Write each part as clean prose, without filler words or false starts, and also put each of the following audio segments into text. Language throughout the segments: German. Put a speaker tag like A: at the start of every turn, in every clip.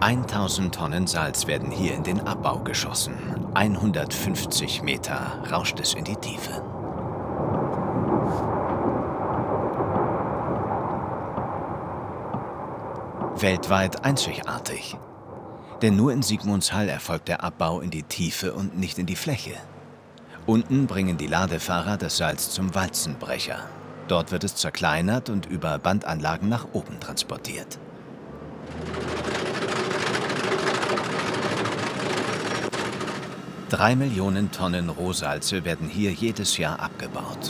A: 1000 Tonnen Salz werden hier in den Abbau geschossen. 150 Meter rauscht es in die Tiefe. Weltweit einzigartig. Denn nur in Sigmundshall erfolgt der Abbau in die Tiefe und nicht in die Fläche. Unten bringen die Ladefahrer das Salz zum Walzenbrecher. Dort wird es zerkleinert und über Bandanlagen nach oben transportiert. Drei Millionen Tonnen Rohsalze werden hier jedes Jahr abgebaut.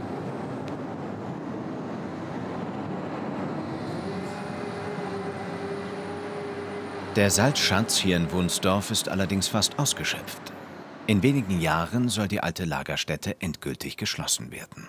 A: Der Salzschatz hier in Wunsdorf ist allerdings fast ausgeschöpft. In wenigen Jahren soll die alte Lagerstätte endgültig geschlossen werden.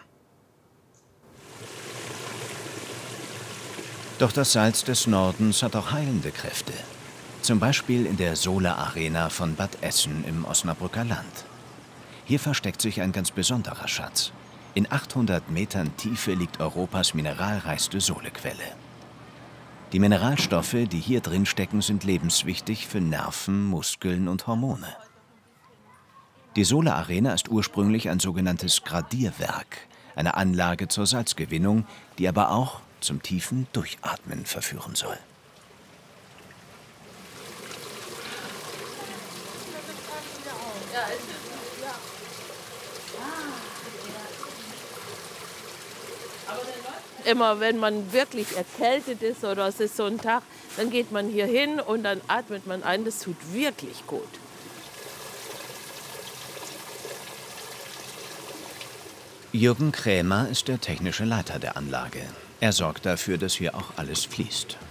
A: Doch das Salz des Nordens hat auch heilende Kräfte. Zum Beispiel in der Sola-Arena von Bad Essen im Osnabrücker Land. Hier versteckt sich ein ganz besonderer Schatz. In 800 Metern Tiefe liegt Europas mineralreichste Solequelle. Die Mineralstoffe, die hier drin stecken, sind lebenswichtig für Nerven, Muskeln und Hormone. Die Sola-Arena ist ursprünglich ein sogenanntes Gradierwerk, eine Anlage zur Salzgewinnung, die aber auch zum tiefen Durchatmen verführen soll.
B: Immer wenn man wirklich erkältet ist oder es ist so ein Tag, dann geht man hier hin und dann atmet man ein. Das tut wirklich gut.
A: Jürgen Krämer ist der technische Leiter der Anlage. Er sorgt dafür, dass hier auch alles fließt.